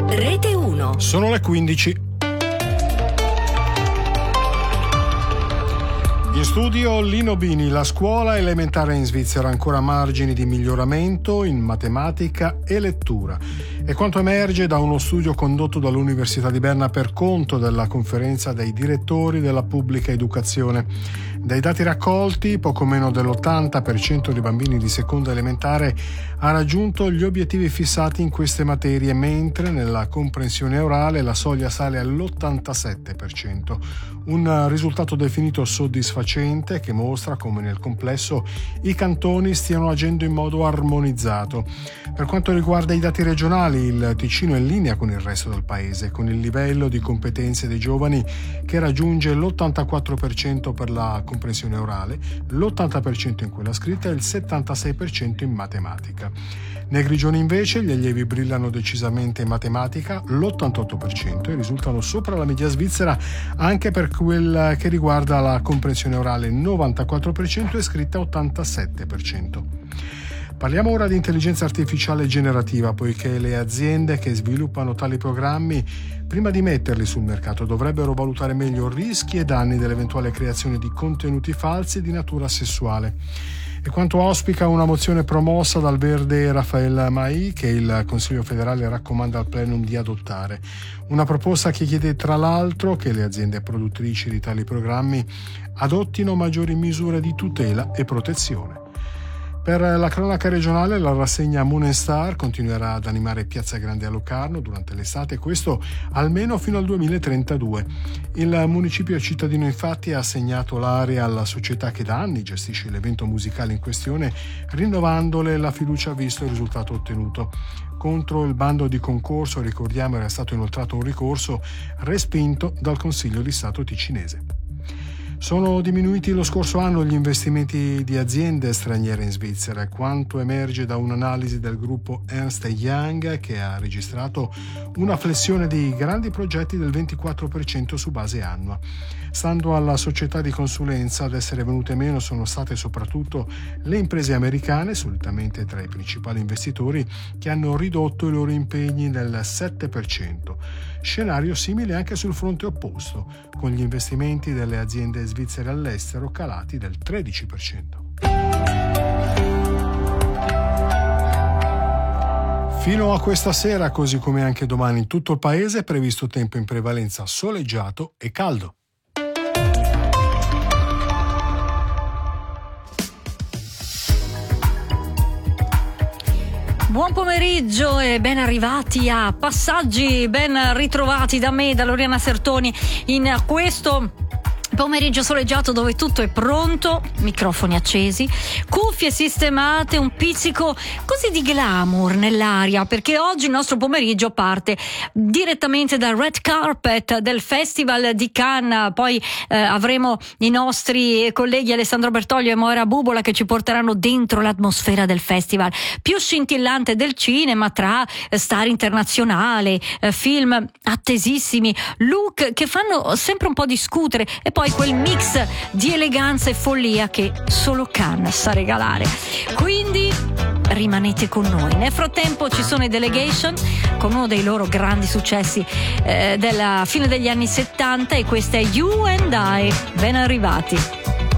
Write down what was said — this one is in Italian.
Rete 1. Sono le 15. In studio Lino Bini. La scuola elementare in Svizzera ha ancora margini di miglioramento in matematica e lettura. È quanto emerge da uno studio condotto dall'Università di Berna per conto della conferenza dei direttori della pubblica educazione. Dai dati raccolti, poco meno dell'80% dei bambini di seconda elementare ha raggiunto gli obiettivi fissati in queste materie, mentre nella comprensione orale la soglia sale all'87%. Un risultato definito soddisfacente che mostra come nel complesso i cantoni stiano agendo in modo armonizzato. Per quanto riguarda i dati regionali, il Ticino è in linea con il resto del paese, con il livello di competenze dei giovani che raggiunge l'84% per la comprensione orale, l'80% in quella scritta e il 76% in matematica. Nei Grigioni invece gli allievi brillano decisamente in matematica, l'88%, e risultano sopra la media svizzera anche per quel che riguarda la comprensione orale, 94% e scritta 87%. Parliamo ora di intelligenza artificiale generativa, poiché le aziende che sviluppano tali programmi, prima di metterli sul mercato, dovrebbero valutare meglio rischi e danni dell'eventuale creazione di contenuti falsi di natura sessuale. È quanto auspica una mozione promossa dal verde Rafael Mai, che il Consiglio federale raccomanda al plenum di adottare. Una proposta che chiede tra l'altro che le aziende produttrici di tali programmi adottino maggiori misure di tutela e protezione. Per la cronaca regionale, la rassegna Moon & Star continuerà ad animare Piazza Grande a Locarno durante l'estate, questo almeno fino al 2032. Il municipio cittadino infatti ha assegnato l'area alla società che da anni gestisce l'evento musicale in questione, rinnovandole la fiducia visto il risultato ottenuto. Contro il bando di concorso, ricordiamo, era stato inoltrato un ricorso respinto dal Consiglio di Stato ticinese. Sono diminuiti lo scorso anno gli investimenti di aziende straniere in Svizzera, quanto emerge da un'analisi del gruppo Ernst & Young, che ha registrato una flessione di grandi progetti del 24% su base annua. Stando alla società di consulenza, ad essere venute meno sono state soprattutto le imprese americane, solitamente tra i principali investitori, che hanno ridotto i loro impegni del 7%. Scenario simile anche sul fronte opposto, con gli investimenti delle aziende svizzere all'estero calati del 13%. Fino a questa sera, così come anche domani in tutto il paese, è previsto tempo in prevalenza soleggiato e caldo. Buon pomeriggio e ben arrivati a Passaggi, ben ritrovati da me, da Loriana Sertoni, in questo pomeriggio soleggiato dove tutto è pronto, microfoni accesi, cuffie sistemate, un pizzico così di glamour nell'aria, perché oggi il nostro pomeriggio parte direttamente dal red carpet del Festival di Cannes. Poi avremo i nostri colleghi Alessandro Bertoglio e Moira Bubola che ci porteranno dentro l'atmosfera del festival più scintillante del cinema, tra star internazionali, film attesissimi, look che fanno sempre un po' discutere e poi quel mix di eleganza e follia che solo Cannes sa regalare. Quindi rimanete con noi. Nel frattempo ci sono i Delegation con uno dei loro grandi successi della fine degli anni 70, e questa è You and I. Ben arrivati.